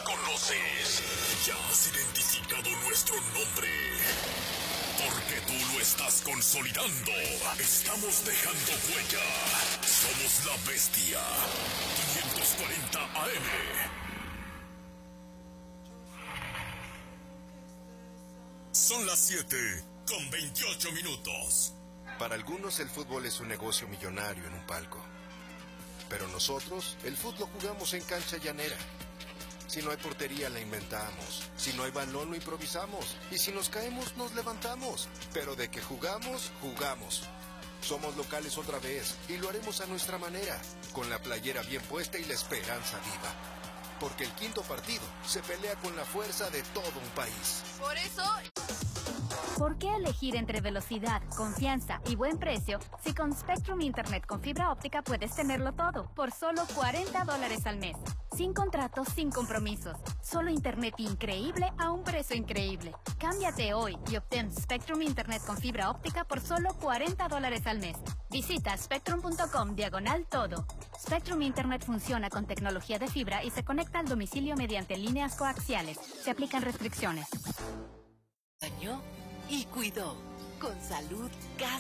nos conoces. Ya has identificado nuestro nombre. Porque tú lo estás consolidando. Estamos dejando huella. Somos la bestia. 540 AM. Son las 7:28. Para algunos el fútbol es un negocio millonario en un palco. Pero nosotros, el fútbol lo jugamos en cancha llanera. Si no hay portería, la inventamos. Si no hay balón, lo improvisamos. Y si nos caemos, nos levantamos. Pero de que jugamos, jugamos. Somos locales otra vez y lo haremos a nuestra manera, con la playera bien puesta y la esperanza viva. Porque el quinto partido se pelea con la fuerza de todo un país. Por eso... ¿Por qué elegir entre velocidad, confianza y buen precio si con Spectrum Internet con fibra óptica puedes tenerlo todo por solo $40 al mes? Sin contratos, sin compromisos. Solo internet increíble a un precio increíble. Cámbiate hoy y obtén Spectrum Internet con fibra óptica por solo $40 al mes. Visita spectrum.com/todo. Spectrum Internet funciona con tecnología de fibra y se conecta al domicilio mediante líneas coaxiales. Se aplican restricciones. Y cuidó. Con salud, casa.